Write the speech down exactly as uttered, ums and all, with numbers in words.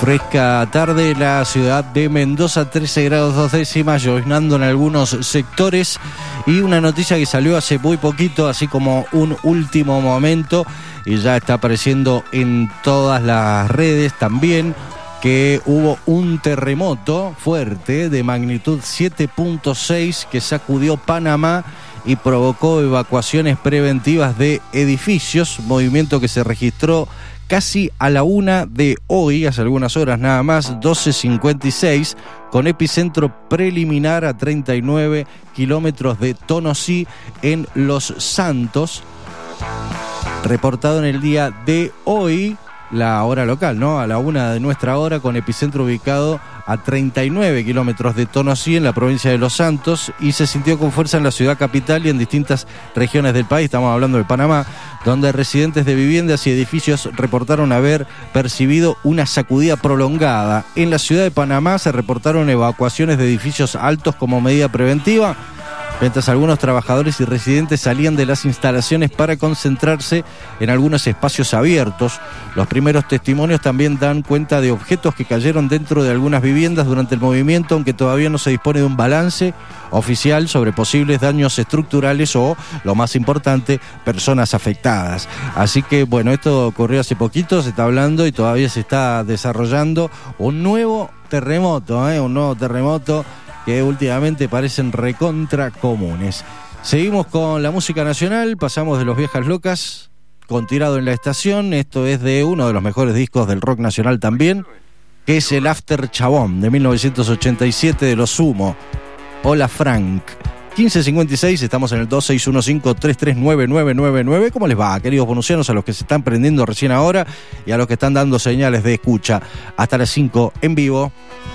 Fresca tarde, la ciudad de Mendoza, trece grados dos décimas, lloviznando en algunos sectores. Y una noticia que salió hace muy poquito, así como un último momento, y ya está apareciendo en todas las redes también, que hubo un terremoto fuerte de magnitud siete punto seis que sacudió Panamá y provocó evacuaciones preventivas de edificios, movimiento que se registró casi a la una de hoy, hace algunas horas nada más, doce cincuenta y seis, con epicentro preliminar a treinta y nueve kilómetros de Tonosí en Los Santos, reportado en el día de hoy, la hora local, ¿no? A la una de nuestra hora, con epicentro ubicado a treinta y nueve kilómetros de Tonosí en la provincia de Los Santos, y se sintió con fuerza en la ciudad capital y en distintas regiones del país. Estamos hablando de Panamá, donde residentes de viviendas y edificios reportaron haber percibido una sacudida prolongada. En la ciudad de Panamá se reportaron evacuaciones de edificios altos como medida preventiva, mientras algunos trabajadores y residentes salían de las instalaciones para concentrarse en algunos espacios abiertos. Los primeros testimonios también dan cuenta de objetos que cayeron dentro de algunas viviendas durante el movimiento, aunque todavía no se dispone de un balance oficial sobre posibles daños estructurales o, lo más importante, personas afectadas. Así que, bueno, esto ocurrió hace poquito, se está hablando y todavía se está desarrollando un nuevo terremoto, ¿eh? un nuevo terremoto que últimamente parecen recontra comunes. Seguimos con la música nacional, pasamos de Los Viejas Locas con Tirado en la Estación. Esto es de uno de los mejores discos del rock nacional también, que es el After Chabón de mil novecientos ochenta y siete de Los Sumo. Hola Frank. quince cincuenta y seis, estamos en el dos seis uno cinco, tres tres nueve nueve nueve nueve. ¿Cómo les va, queridos bonusianos, a los que se están prendiendo recién ahora y a los que están dando señales de escucha? Hasta las cinco en vivo.